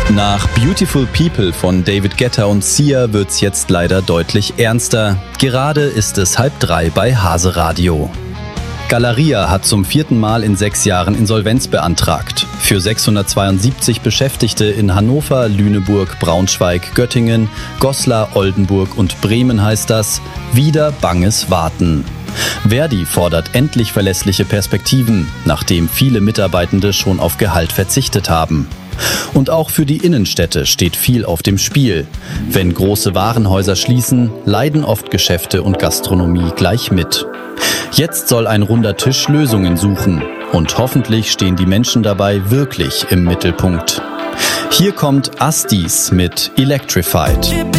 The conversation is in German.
Nach Beautiful People von David Guetta und Sia wird's jetzt leider deutlich ernster. Gerade ist es 2:30 bei Hase Radio. Galeria hat zum 4. Mal in 6 Jahren Insolvenz beantragt. Für 672 Beschäftigte in Hannover, Lüneburg, Braunschweig, Göttingen, Goslar, Oldenburg und Bremen heißt das: wieder banges Warten. Verdi fordert endlich verlässliche Perspektiven, nachdem viele Mitarbeitende schon auf Gehalt verzichtet haben. Und auch für die Innenstädte steht viel auf dem Spiel. Wenn große Warenhäuser schließen, leiden oft Geschäfte und Gastronomie gleich mit. Jetzt soll ein runder Tisch Lösungen suchen. Und hoffentlich stehen die Menschen dabei wirklich im Mittelpunkt. Hier kommt Astis mit Electrified.